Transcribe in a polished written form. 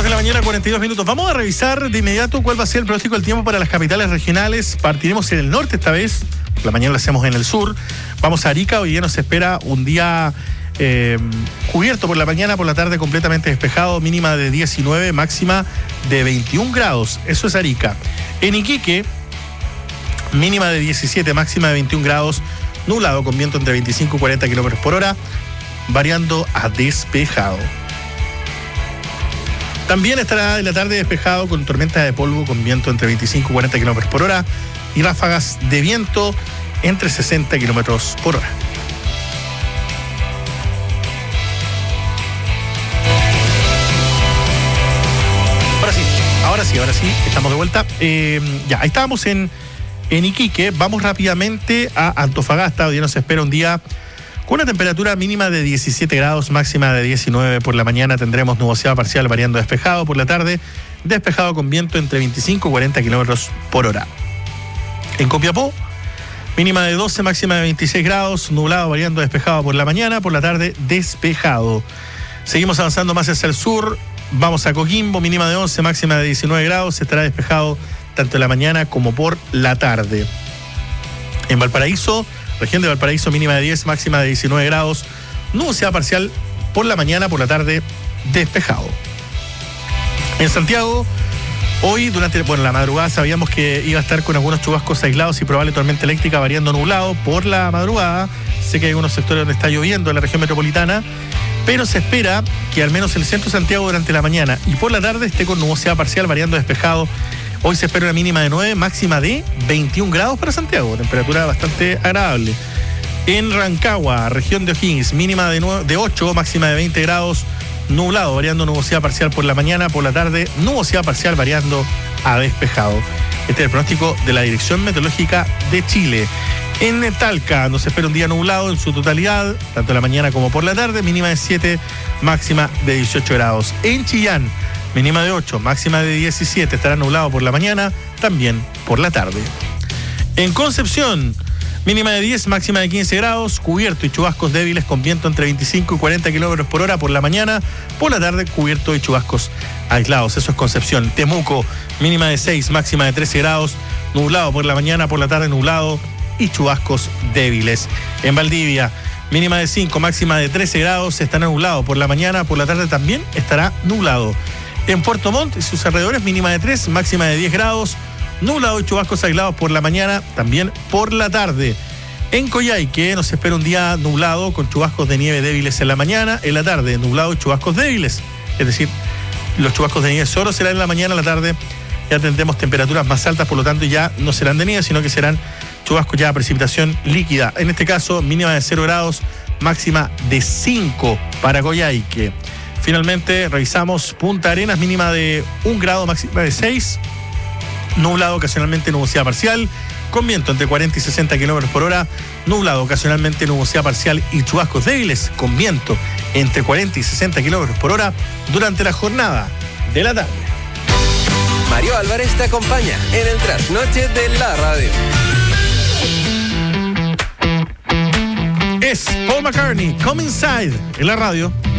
2 de la mañana, 42 minutos. Vamos a revisar de inmediato cuál va a ser el pronóstico del tiempo para las capitales regionales. Partiremos en el norte esta vez. Por la mañana lo hacemos en el sur. Vamos a Arica. Hoy día nos espera un día cubierto por la mañana, por la tarde completamente despejado. Mínima de 19, máxima de 21 grados. Eso es Arica. En Iquique, mínima de 17, máxima de 21 grados. Nublado con viento entre 25 y 40 kilómetros por hora, variando a despejado. También estará en la tarde despejado con tormenta de polvo con viento entre 25 y 40 kilómetros por hora y ráfagas de viento entre 60 kilómetros por hora. Ahora sí, estamos de vuelta. Ya, ahí estábamos en Iquique. Vamos rápidamente a Antofagasta. Hoy día nos espera un día con una temperatura mínima de 17 grados, máxima de 19 por la mañana. Tendremos nubosidad parcial variando despejado por la tarde, despejado con viento entre 25 y 40 kilómetros por hora. En Copiapó, mínima de 12, máxima de 26 grados, nublado variando despejado por la mañana, por la tarde despejado. Seguimos avanzando más hacia el sur. Vamos a Coquimbo, mínima de 11, máxima de 19 grados, estará despejado tanto en la mañana como por la tarde. En Valparaíso, región de Valparaíso, mínima de 10, máxima de 19 grados, nubosidad parcial por la mañana, por la tarde despejado. En Santiago, hoy durante la madrugada sabíamos que iba a estar con algunos chubascos aislados y probable tormenta eléctrica variando nublado por la madrugada. Sé que hay algunos sectores donde está lloviendo en la región metropolitana, pero se espera que al menos el centro de Santiago durante la mañana y por la tarde esté con nubosidad parcial variando despejado. Hoy se espera una mínima de 9, máxima de 21 grados para Santiago, temperatura bastante agradable. En Rancagua, región de O'Higgins, mínima de 8, máxima de 20 grados, nublado, variando nubosidad parcial por la mañana, por la tarde, nubosidad parcial variando a despejado. Este es el pronóstico de la Dirección Meteorológica de Chile. En Talca nos espera un día nublado en su totalidad, tanto en la mañana como por la tarde, mínima de 7, máxima de 18 grados. En Chillán, mínima de 8, máxima de 17, estará nublado por la mañana, también por la tarde. En Concepción, mínima de 10, máxima de 15 grados, cubierto y chubascos débiles con viento entre 25 y 40 kilómetros por hora por la mañana, por la tarde cubierto y chubascos aislados. Eso es Concepción. Temuco, mínima de 6, máxima de 13 grados, nublado por la mañana, por la tarde nublado y chubascos débiles. En Valdivia, mínima de 5, máxima de 13 grados, estará nublado por la mañana, por la tarde también estará nublado. En Puerto Montt y sus alrededores, mínima de 3, máxima de 10 grados, nublado y chubascos aislados por la mañana, también por la tarde. En Coyhaique nos espera un día nublado con chubascos de nieve débiles en la mañana, en la tarde nublado y chubascos débiles. Es decir, los chubascos de nieve solo serán en la mañana, en la tarde ya tendremos temperaturas más altas, por lo tanto ya no serán de nieve, sino que serán chubascos ya precipitación líquida. En este caso, mínima de 0 grados, máxima de 5 para Coyhaique. Finalmente, revisamos Punta Arenas, mínima de 1 grado, máxima de 6. Nublado, ocasionalmente nubosidad parcial, con viento entre 40 y 60 kilómetros por hora. Nublado, ocasionalmente nubosidad parcial y chubascos débiles, con viento entre 40 y 60 kilómetros por hora durante la jornada de la tarde. Mario Álvarez te acompaña en el trasnoche de la radio. Es Paul McCartney, Come Inside, en la radio.